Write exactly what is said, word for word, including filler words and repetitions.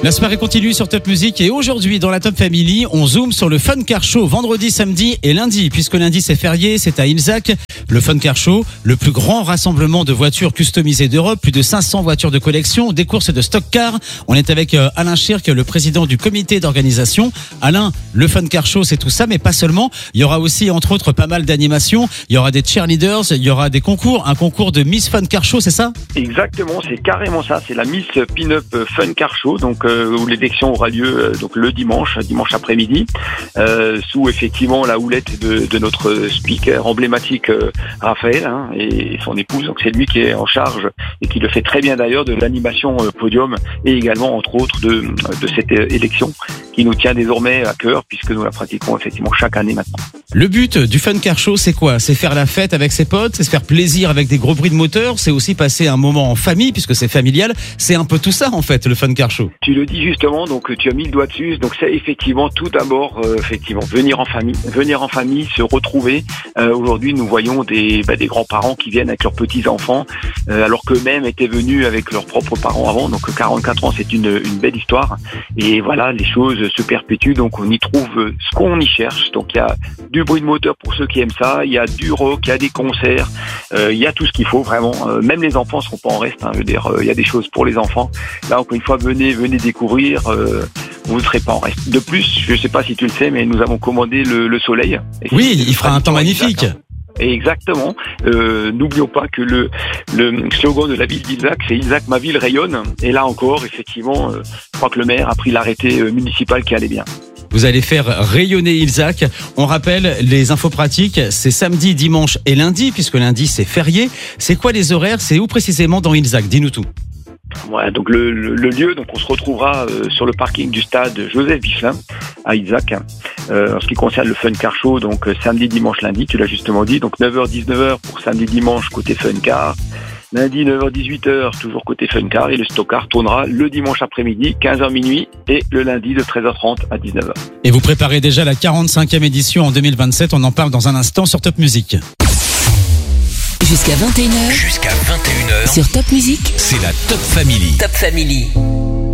La soirée continue sur Top Music et aujourd'hui dans la Top Family, on zoome sur le Fun Car Show vendredi, samedi et lundi. Puisque lundi c'est férié, c'est à Ilzac. Le Fun Car Show, le plus grand rassemblement de voitures customisées d'Europe, plus de cinq cents voitures de collection, des courses de stock car. On est avec Alain Schirk, le président du comité d'organisation. Alain, le Fun Car Show c'est tout ça, mais pas seulement. Il y aura aussi entre autres pas mal d'animations. Il y aura des cheerleaders, il y aura des concours, un concours de Miss Fun Car Show, c'est ça ? Exactement, c'est carrément ça. C'est la Miss Pin-Up Fun Car Show, donc euh, où l'élection aura lieu euh, donc le dimanche, dimanche après-midi, euh, sous effectivement la houlette de, de notre speaker emblématique euh, Raphaël hein, et son épouse. Donc c'est lui qui est en charge et qui le fait très bien d'ailleurs de l'animation euh, podium et également entre autres de, de cette euh, élection qui nous tient désormais à cœur puisque nous la pratiquons effectivement chaque année maintenant. Le but du Fun Car Show, c'est quoi ? C'est faire la fête avec ses potes, c'est se faire plaisir avec des gros bruits de moteur, c'est aussi passer un moment en famille puisque c'est familial. C'est un peu tout ça en fait, le Fun Car Show. Tu le dis justement, donc tu as mis le doigt dessus. Donc c'est effectivement tout d'abord, euh, effectivement, venir en famille, venir en famille, se retrouver. Euh, aujourd'hui, nous voyons des, bah, des grands-parents qui viennent avec leurs petits-enfants, euh, alors qu'eux-mêmes étaient venus avec leurs propres parents avant. Donc quarante-quatre ans, c'est une, une belle histoire. Et voilà, les choses se perpétuent. Donc on y trouve ce qu'on y cherche. Donc il y a du bruit de moteur pour ceux qui aiment ça. Il y a du rock, il y a des concerts. Euh, il y a tout ce qu'il faut vraiment. Euh, même les enfants seront pas en reste. Hein, je veux dire, euh, il y a des choses pour les enfants. Là, encore une fois, venez, venez découvrir. Euh, vous ne serez pas en reste. De plus, je ne sais pas si tu le sais, mais nous avons commandé le, le soleil. Oui, il fera un temps magnifique. Exactement. Euh, n'oublions pas que le, le slogan de la ville d'Ilzac, c'est Ilzac, ma ville rayonne. Et là encore, effectivement, euh, je crois que le maire a pris l'arrêté municipal qui allait bien. Vous allez faire rayonner Ilzac. On rappelle les infos pratiques, c'est samedi, dimanche et lundi, puisque lundi c'est férié. C'est quoi les horaires ? C'est où précisément dans Ilzac ? Dis-nous tout. Voilà, donc le, le, le lieu, donc on se retrouvera euh, sur le parking du stade Joseph Biflin à Ilzac. Euh, en ce qui concerne le Fun Car Show, donc euh, samedi, dimanche, lundi, tu l'as justement dit, donc neuf heures dix-neuf heures pour samedi, dimanche côté Fun Car. Lundi neuf heures dix-huit heures toujours côté Fun Car et le Stock Car tournera le dimanche après-midi quinze heures minuit et le lundi de treize heures trente à dix-neuf heures. Et vous préparez déjà la quarante-cinquième édition en deux mille vingt-sept, on en parle dans un instant sur Top Music. Jusqu'à vingt et une heures. Jusqu'à vingt et une heures. Sur Top Music. C'est la Top Family. Top Family.